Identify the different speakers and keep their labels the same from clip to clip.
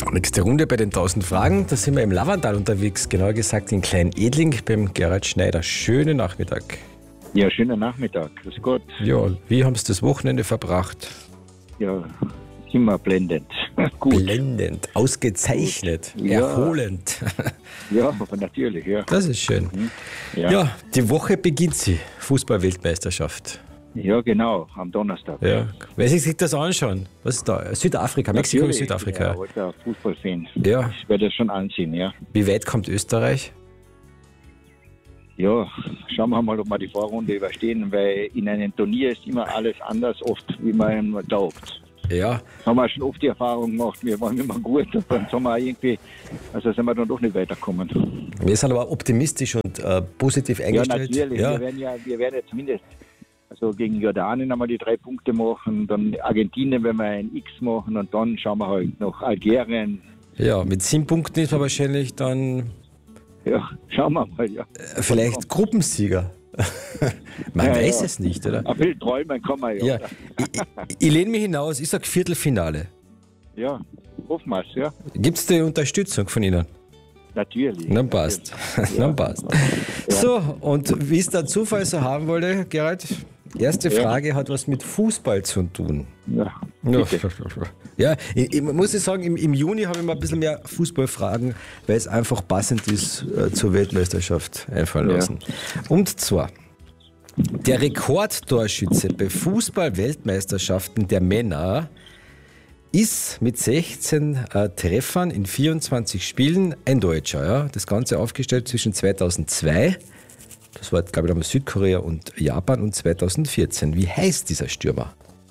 Speaker 1: Nächste Runde bei den 1000 Fragen. Da sind wir im Lavandal unterwegs, genauer gesagt in Klein-Edling beim Gerhard Schneider. Schönen Nachmittag.
Speaker 2: Ja, schönen Nachmittag. Grüß Gott.
Speaker 1: Ja, wie haben Sie das Wochenende verbracht?
Speaker 2: Ja, immer blendend. Gut.
Speaker 1: Blendend, ausgezeichnet,
Speaker 2: Ja.
Speaker 1: erholend.
Speaker 2: Ja, aber natürlich, ja.
Speaker 1: Das ist schön. Ja, die Woche beginnt sie. Fußball-Weltmeisterschaft.
Speaker 2: Ja, genau, am Donnerstag.
Speaker 1: Ja. Wer sich das anschauen? Was ist da? Südafrika, Mexiko,
Speaker 2: Natürlich,
Speaker 1: Südafrika.
Speaker 2: Ja, alter Fußballfan.
Speaker 1: Ja.
Speaker 2: Ich werde das schon ansehen, ja.
Speaker 1: Wie weit kommt Österreich?
Speaker 2: Ja, schauen wir mal, ob wir die Vorrunde überstehen, weil in einem Turnier ist immer alles anders oft, wie man immer glaubt.
Speaker 1: Ja,
Speaker 2: Haben wir schon oft die Erfahrung gemacht, wir waren immer gut und dann sind wir auch irgendwie, also sind wir dann doch nicht weitergekommen.
Speaker 1: wir sind aber optimistisch und positiv
Speaker 2: Ja,
Speaker 1: eingestellt.
Speaker 2: natürlich, wir werden ja zumindest also gegen Jordanien einmal die 3 Punkte machen, dann Argentinien, wenn wir ein X machen und dann schauen wir halt noch Algerien.
Speaker 1: Ja, mit 7 Punkten ist man wahrscheinlich dann
Speaker 2: Ja, schauen wir mal, ja.
Speaker 1: vielleicht Gruppensieger. Man weiß es nicht, oder?
Speaker 2: Ein bisschen träumen kann man ja.
Speaker 1: Ja, ich lehne mich hinaus, ich sage Viertelfinale.
Speaker 2: Ja, hoffen wir es, ja.
Speaker 1: Gibt es die Unterstützung von Ihnen?
Speaker 2: Natürlich.
Speaker 1: Dann passt. Dann passt. So, und wie es der Zufall so haben wollte, Gerald, erste Frage hat was mit Fußball zu tun.
Speaker 2: Ja,
Speaker 1: Ja,
Speaker 2: bitte.
Speaker 1: ja ich muss sagen, im Juni habe ich mir ein bisschen mehr Fußballfragen, weil es einfach passend ist zur Weltmeisterschaft einfallen lassen. Und zwar, der Rekordtorschütze bei Fußball-Weltmeisterschaften der Männer ist mit 16 Treffern in 24 Spielen ein Deutscher. Ja? Das Ganze aufgestellt zwischen 2002, das war glaube ich damals Südkorea und Japan, und 2014. Wie heißt dieser Stürmer?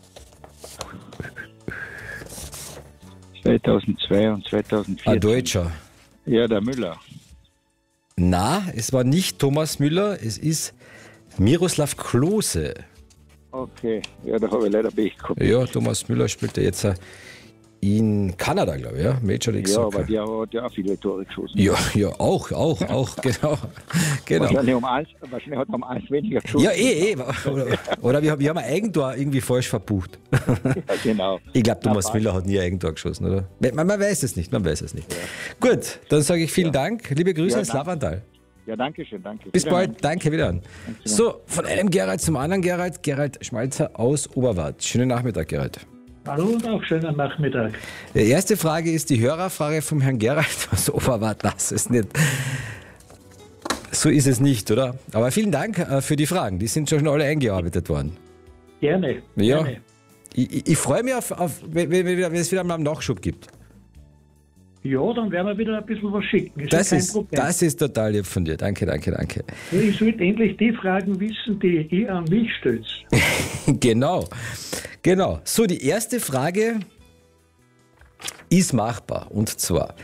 Speaker 2: 2002 und 2004.
Speaker 1: Ein Deutscher.
Speaker 2: Ja, der Müller.
Speaker 1: Na, es war nicht Thomas Müller, es ist Miroslav Klose.
Speaker 2: Okay, ja, da habe ich leider Pech gehabt.
Speaker 1: Ja, Thomas Müller spielte jetzt in Kanada, glaube ich, ja? Major League
Speaker 2: Ja,
Speaker 1: Soccer.
Speaker 2: aber der hat ja auch viele Tore geschossen.
Speaker 1: Ja, auch, genau.
Speaker 2: Wahrscheinlich, wahrscheinlich hat er um eins weniger geschossen.
Speaker 1: Ja, Oder wir haben ein Eigentor irgendwie falsch verbucht.
Speaker 2: Ja, genau.
Speaker 1: Ich glaube, Thomas Müller hat nie ein Eigentor geschossen, oder? Man weiß es nicht, Ja. Gut, dann sage ich vielen Dank. Liebe Grüße ins Lavandal.
Speaker 2: Ja, danke schön, danke.
Speaker 1: Bis bald, danke wieder an. So, von einem Gerald zum anderen Gerald. Gerald Schmalzer aus Oberwart. Schönen Nachmittag, Gerald.
Speaker 3: Hallo und auch schönen Nachmittag.
Speaker 1: Die erste Frage ist die Hörerfrage vom Herrn Gerald aus Oberwart. Das ist nicht. So ist es nicht, oder? Aber vielen Dank für die Fragen. Die sind schon alle eingearbeitet worden.
Speaker 3: Gerne.
Speaker 1: Ja.
Speaker 3: Gerne.
Speaker 1: Ich freue mich auf wenn es wieder mal einen Nachschub gibt.
Speaker 3: Ja, dann werden wir wieder ein bisschen was schicken. Ist kein Problem.
Speaker 1: Das ist total lieb von dir. Danke.
Speaker 3: Ich sollte endlich die Fragen wissen, die ihr an mich stellt.
Speaker 1: Genau. So, die erste Frage ist machbar. Und zwar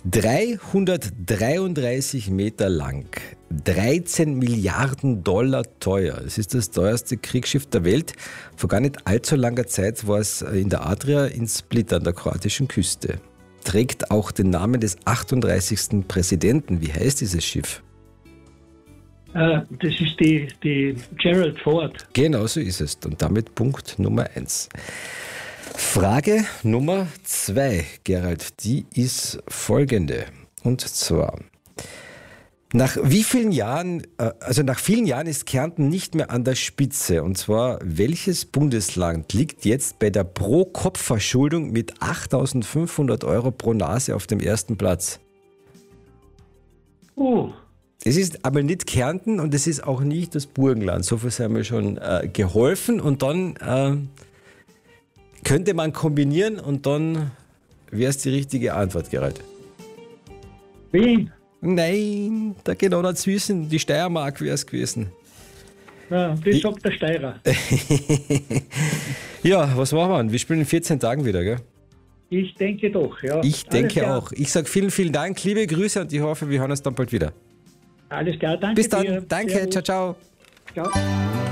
Speaker 1: 333 Meter lang, 13 Milliarden Dollar teuer. Es ist das teuerste Kriegsschiff der Welt. Vor gar nicht allzu langer Zeit war es in der Adria in Split an der kroatischen Küste. Trägt auch den Namen des 38. Präsidenten. Wie heißt dieses Schiff?
Speaker 3: Das ist die Gerald Ford.
Speaker 1: Genau so ist es. Und damit Punkt Nummer 1. Frage Nummer 2, Gerald, die ist folgende. Und zwar, nach vielen Jahren ist Kärnten nicht mehr an der Spitze. Und zwar, welches Bundesland liegt jetzt bei der Pro-Kopf-Verschuldung mit 8.500 Euro pro Nase auf dem ersten Platz?
Speaker 3: Oh,
Speaker 1: Es ist aber nicht Kärnten und es ist auch nicht das Burgenland. So viel haben wir schon geholfen. Und dann könnte man kombinieren und dann wäre es die richtige Antwort, Gerald.
Speaker 3: Wien.
Speaker 1: Nein, da genau dazwischen, die Steiermark wäre es gewesen.
Speaker 3: Ja, das sagt der Steirer.
Speaker 1: Ja, was machen wir? Wir spielen in 14 Tagen wieder, gell?
Speaker 3: Ich denke doch, ja.
Speaker 1: Ich
Speaker 3: Alles
Speaker 1: denke
Speaker 3: klar.
Speaker 1: auch. Ich sage vielen Dank, liebe Grüße und ich hoffe, wir hören uns dann bald wieder.
Speaker 3: Alles klar, danke
Speaker 1: Bis dann,
Speaker 3: dir.
Speaker 1: danke,
Speaker 3: Servus.
Speaker 1: ciao.
Speaker 3: Ciao.